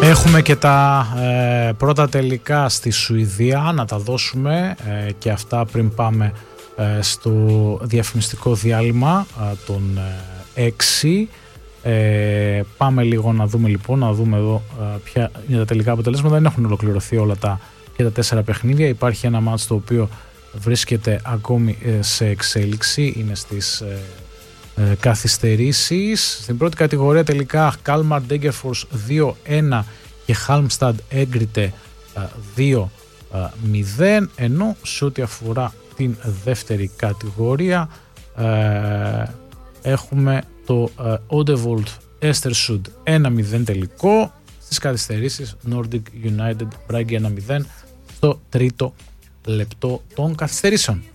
Έχουμε και τα πρώτα τελικά στη Σουηδία, να τα δώσουμε και αυτά πριν πάμε στο διαφημιστικό διάλειμμα των 6. Πάμε λίγο να δούμε λοιπόν, να δούμε εδώ ποια είναι τα τελικά αποτελέσματα. Δεν έχουν ολοκληρωθεί όλα και τα 4 παιχνίδια. Υπάρχει ένα μάτς το οποίο βρίσκεται ακόμη σε εξέλιξη, είναι στις καθυστερήσεις. Στην πρώτη κατηγορία τελικά Kalmar Degerfors 2-1 και Halmstad έγκριτε 2-0, ενώ σε ό,τι αφορά την δεύτερη κατηγορία έχουμε το Odevold Östersund 1-0 τελικό. Στις καθυστερήσεις Nordic United Brage 1-0 στο τρίτο λεπτό των καθυστερήσεων.